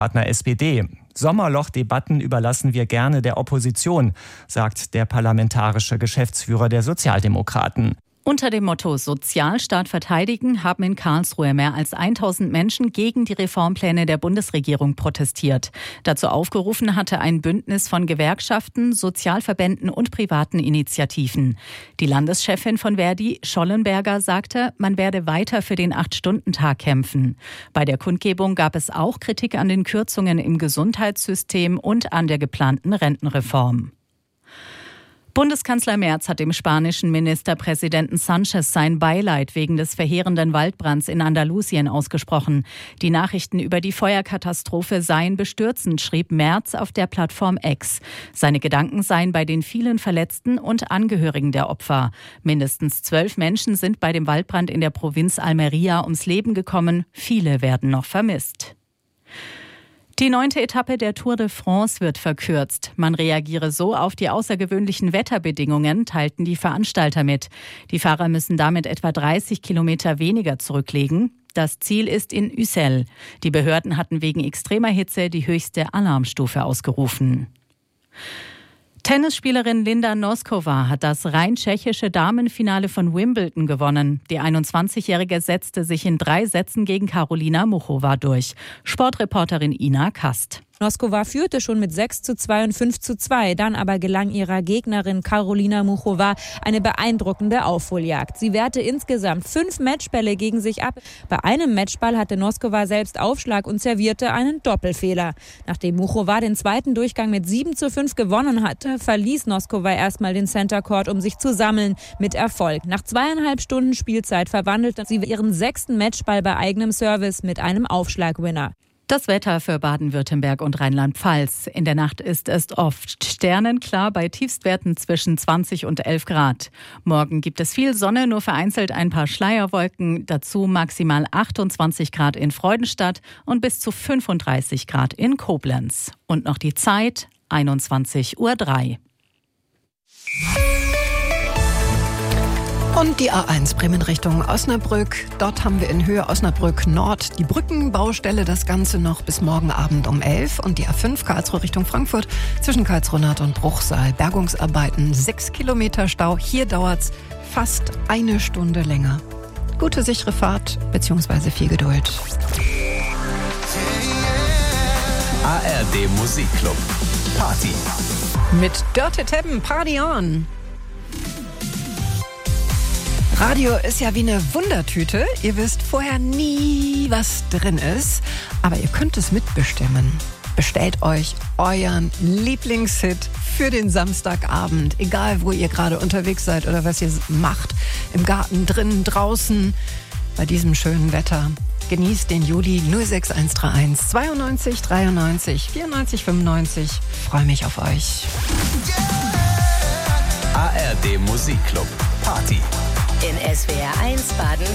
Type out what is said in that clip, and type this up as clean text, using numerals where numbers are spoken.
Partner SPD. Sommerloch-Debatten überlassen wir gerne der Opposition, sagt der parlamentarische Geschäftsführer der Sozialdemokraten. Unter dem Motto Sozialstaat verteidigen haben in Karlsruhe mehr als 1000 Menschen gegen die Reformpläne der Bundesregierung protestiert. Dazu aufgerufen hatte ein Bündnis von Gewerkschaften, Sozialverbänden und privaten Initiativen. Die Landeschefin von Verdi, Schollenberger, sagte, man werde weiter für den 8-Stunden-Tag kämpfen. Bei der Kundgebung gab es auch Kritik an den Kürzungen im Gesundheitssystem und an der geplanten Rentenreform. Bundeskanzler Merz hat dem spanischen Ministerpräsidenten Sánchez sein Beileid wegen des verheerenden Waldbrands in Andalusien ausgesprochen. Die Nachrichten über die Feuerkatastrophe seien bestürzend, schrieb Merz auf der Plattform X. Seine Gedanken seien bei den vielen Verletzten und Angehörigen der Opfer. Mindestens 12 Menschen sind bei dem Waldbrand in der Provinz Almería ums Leben gekommen. Viele werden noch vermisst. Die 9. Etappe der Tour de France wird verkürzt. Man reagiere so auf die außergewöhnlichen Wetterbedingungen, teilten die Veranstalter mit. Die Fahrer müssen damit etwa 30 Kilometer weniger zurücklegen. Das Ziel ist in Ussel. Die Behörden hatten wegen extremer Hitze die höchste Alarmstufe ausgerufen. Tennisspielerin Linda Noskova hat das rein tschechische Damenfinale von Wimbledon gewonnen. Die 21-Jährige setzte sich in 3 Sätzen gegen Karolina Muchova durch. Sportreporterin Ina Kast. Noskova führte schon mit 6:2 und 5:2. Dann aber gelang ihrer Gegnerin Karolina Muchova eine beeindruckende Aufholjagd. Sie wehrte insgesamt 5 Matchbälle gegen sich ab. Bei einem Matchball hatte Noskova selbst Aufschlag und servierte einen Doppelfehler. Nachdem Muchova den zweiten Durchgang mit 7:5 gewonnen hatte, verließ Noskova erstmal den Center Court, um sich zu sammeln, mit Erfolg. Nach 2,5 Stunden Spielzeit verwandelte sie ihren 6. Matchball bei eigenem Service mit einem Aufschlagwinner. Das Wetter für Baden-Württemberg und Rheinland-Pfalz. In der Nacht ist es oft sternenklar bei Tiefstwerten zwischen 20 und 11 Grad. Morgen gibt es viel Sonne, nur vereinzelt ein paar Schleierwolken. Dazu maximal 28 Grad in Freudenstadt und bis zu 35 Grad in Koblenz. Und noch die Zeit, 21:03 Uhr. Und die A1 Bremen Richtung Osnabrück. Dort haben wir in Höhe Osnabrück Nord die Brückenbaustelle. Das Ganze noch bis morgen Abend um 11. Und die A5 Karlsruhe Richtung Frankfurt zwischen Karlsruhe und Bruchsal. Bergungsarbeiten, 6 Kilometer Stau. Hier dauert's fast 1 Stunde länger. Gute, sichere Fahrt bzw. viel Geduld. ARD Musikclub. Party. Mit Dörte Teppen, Party on! Radio ist ja wie eine Wundertüte. Ihr wisst vorher nie, was drin ist. Aber ihr könnt es mitbestimmen. Bestellt euch euren Lieblingshit für den Samstagabend. Egal, wo ihr gerade unterwegs seid oder was ihr macht. Im Garten, drinnen, draußen. Bei diesem schönen Wetter. Genießt den Juli 06131 92 93 94 95. Freue mich auf euch. ARD Musikclub. Party. In SWR 1 Baden